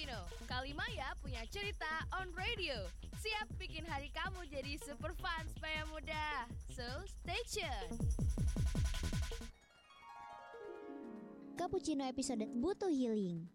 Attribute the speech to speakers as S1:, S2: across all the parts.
S1: Cappuccino, Kalimaya punya cerita on radio. Siap bikin hari kamu jadi super fun supaya mudah. So, stay tune.
S2: Cappuccino episode butuh healing.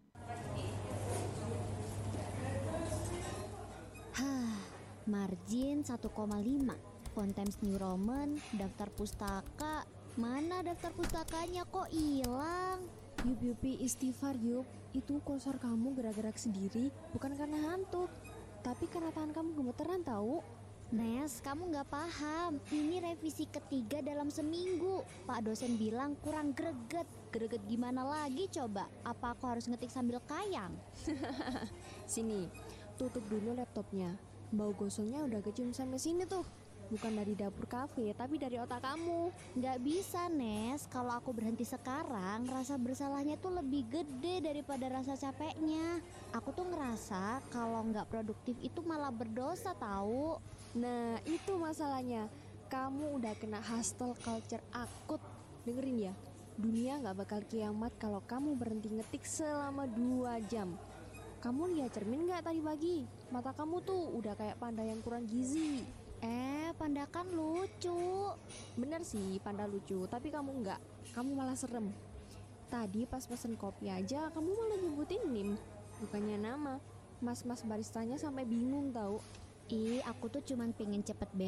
S2: Margin 1,5. Font Times New Roman, daftar pustaka. Mana daftar pustakanya kok hilang?
S3: Yup, istighfar Yup. Itu kosor kamu gerak-gerak sendiri, bukan karena hantu, tapi karena tangan kamu gemeteran tahu.
S2: Nes, kamu gak paham. Ini revisi ketiga dalam seminggu. Pak dosen bilang kurang greget. Greget gimana lagi coba? Apa aku harus ngetik sambil kayang?
S3: Sini, tutup dulu laptopnya. Bau gosongnya udah kecium sampai sini tuh. Bukan dari dapur kafe, tapi dari otak kamu.
S2: Gak bisa, Nes. Kalau aku berhenti sekarang, rasa bersalahnya tuh lebih gede daripada rasa capeknya. Aku tuh ngerasa kalau gak produktif itu malah berdosa tahu.
S3: Nah, itu masalahnya. Kamu udah kena hustle culture akut. Dengerin ya, dunia gak bakal kiamat kalau kamu berhenti ngetik selama 2 jam. Kamu lihat cermin gak tadi pagi? Mata kamu tuh udah kayak panda yang kurang gizi.
S2: Panda kan lucu.
S3: Bener sih, panda lucu, tapi kamu enggak. Kamu malah serem. Tadi pas pesen kopi aja, kamu malah nyebutin NIM, bukannya nama. Mas-mas baristanya sampai bingung tahu.
S2: Aku tuh cuman pengen cepet